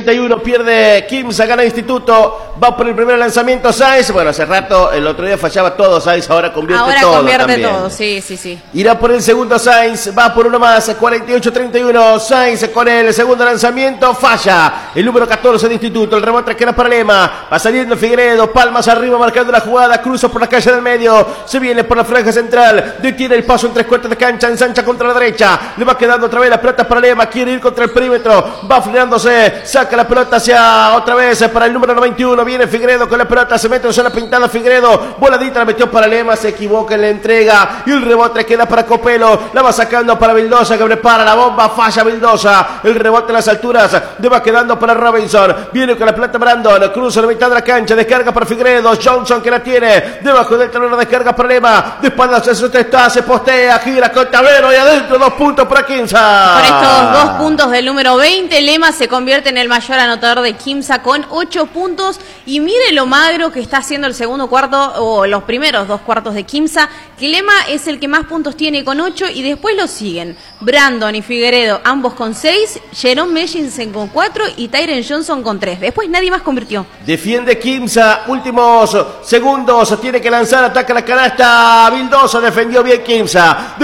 31, pierde Quimsa, gana Instituto, va por el primer lanzamiento Sáenz. Bueno, hace rato, el otro día fallaba todo Sáenz, ahora convierte todo. Sí. Irá por el segundo Sáenz, va por uno más, 48-31, Sáenz con el segundo lanzamiento, falla. El número 14 de Instituto, el rebote queda para Lema, va saliendo Figueredo, palmas arriba marcando la jugada, cruza por la calle del medio, se viene por la franja central, detiene el paso en 3/4 de cancha, ensancha contra la derecha, le va quedando otra vez la pelota para Lema, quiere ir contra el perímetro, va frenándose, saca la pelota hacia otra vez para el número 91, viene Figueredo con la pelota, se mete en zona pintada Figueredo, voladita la metió para Lema, se equivoca en la entrega y el rebote queda para Copelo, la va sacando para Vildosa que prepara la bomba, falla Vildosa, el rebote en las alturas, le va quedando para Robinson, viene con la pelota Brandon, cruza la mitad de la cancha, descarga para Figueredo, Johnson que la tiene, debajo del terreno descarga para Lema, de espaldas se postea, gira con tablero y adentro 2 puntos para Quimsa. Con estos 2 puntos del número 20, Lema se convierte en el mayor anotador de Quimsa con 8 puntos y mire lo magro que está haciendo el segundo cuarto o los primeros 2 cuartos de Quimsa, que Lema es el que más puntos tiene con 8 y después lo siguen Brandon y Figueredo, ambos con 6, Jerome Mellinson con 4 y Tyren Johnson con 3. Después nadie más convirtió. Defiende Quimsa, últimos segundos, tiene que lanzar, ataca la canasta, Vildosa, defendió bien Quimsa,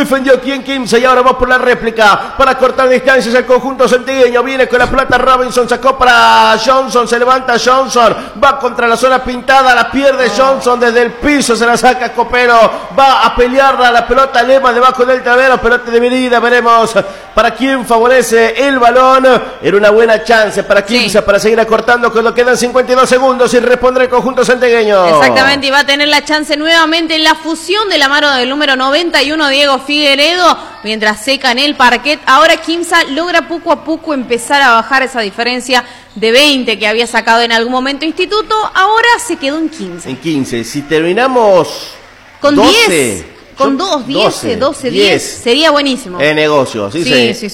y ahora va por la réplica, para cortar distancias el conjunto centegueño, viene con la pelota Robinson, sacó para Johnson, se levanta Johnson, va contra la zona pintada, la pierde Johnson desde el piso, se la saca Copero, va a pelearla la pelota Lema debajo del tablero, pelota dividida, veremos para quién favorece el balón, era una buena chance para Quimsa, para seguir acortando cuando quedan 52 segundos y responder el conjunto centegueño. Exactamente, y va a tener la chance nuevamente en la fusión de la mano del número 91, Diego Figueredo, mientras seca en el parquet. Ahora Quimsa logra poco a poco empezar a bajar esa diferencia de 20 que había sacado en algún momento Instituto, ahora se quedó en 15. En 15, si terminamos con 12, 10, con 12, 10, sería buenísimo. Negocio, sí.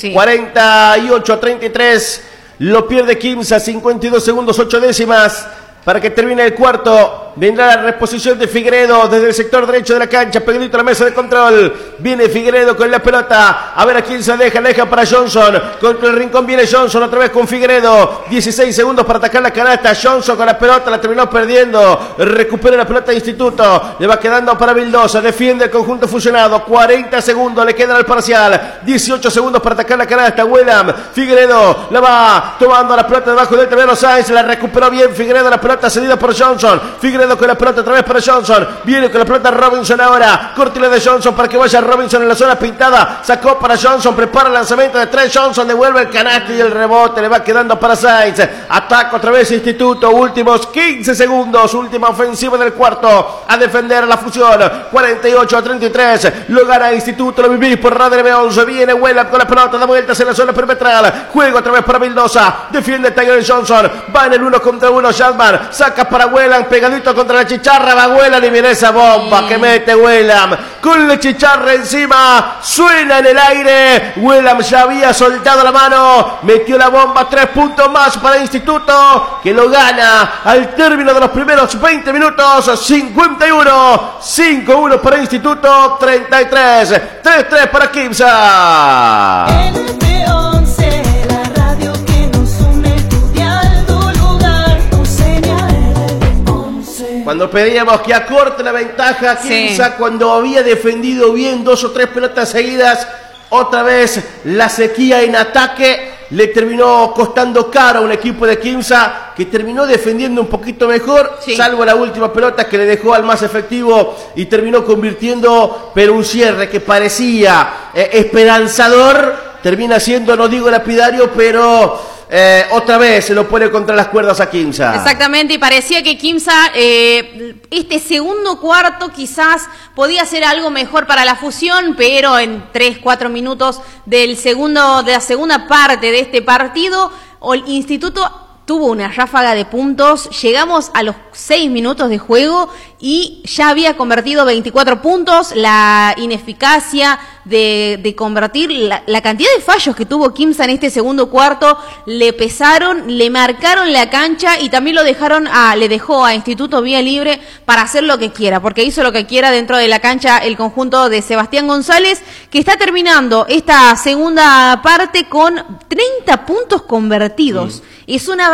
48-33, lo pierde Quimsa, 52 segundos, 8 décimas. Para que termine el cuarto, vendrá la reposición de Figueredo desde el sector derecho de la cancha, pegadito a la mesa de control. Viene Figueredo con la pelota, a ver a quién se deja para Johnson. Contra el rincón viene Johnson otra vez con Figueredo. 16 segundos para atacar la canasta. Johnson con la pelota, la terminó perdiendo. Recupera la pelota de Instituto. Le va quedando para Vildosa, defiende el conjunto fusionado. 40 segundos le quedan al parcial. 18 segundos para atacar la canasta. William, Figueredo la va tomando la pelota debajo del tablero Sáenz. La recuperó bien Figueredo, la pelota cedida por Johnson. Figueredo con la pelota otra vez para Johnson, viene con la pelota Robinson ahora, cortile de Johnson para que vaya Robinson en la zona pintada, sacó para Johnson, prepara el lanzamiento de 3, Johnson devuelve el canasto y el rebote le va quedando para Sáenz, ataca otra vez Instituto, últimos 15 segundos, última ofensiva del cuarto, a defender la fusión, 48-33, lo gana Instituto, lo vivís por Radio NB11, viene Wellham con la pelota, da vueltas en la zona perimetral, juega otra vez para Vildosa, defiende Tyren Johnson, va en el 1 contra 1, Shatman, saca para Wellham, pegadito contra la chicharra, va Wellham y viene esa bomba que mete Wellham con la chicharra encima, suena en el aire, Wellham ya había soltado la mano, metió la bomba, 3 puntos más para Instituto, que lo gana al término de los primeros 20 minutos, 51, 5-1 para Instituto, 33, 3-3 para Quimsa. Cuando pedíamos que acorte la ventaja, Quimsa, cuando había defendido bien 2 o 3 pelotas seguidas, otra vez la sequía en ataque le terminó costando caro a un equipo de Quimsa que terminó defendiendo un poquito mejor, salvo la última pelota que le dejó al más efectivo y terminó convirtiendo, pero un cierre que parecía esperanzador, termina siendo, no digo lapidario, pero otra vez se lo pone contra las cuerdas a Quimsa. Exactamente, y parecía que Quimsa este segundo cuarto quizás podía hacer algo mejor para la fusión, pero en 3-4 minutos de la segunda parte de este partido, el Instituto tuvo una ráfaga de puntos, llegamos a los 6 minutos de juego y ya había convertido 24 puntos, la ineficacia de convertir, la cantidad de fallos que tuvo Quimsa en este segundo cuarto, le pesaron, le marcaron la cancha y también le dejó a Instituto vía libre para hacer lo que quiera, porque hizo lo que quiera dentro de la cancha el conjunto de Sebastián González, que está terminando esta segunda parte con 30 puntos convertidos. Es una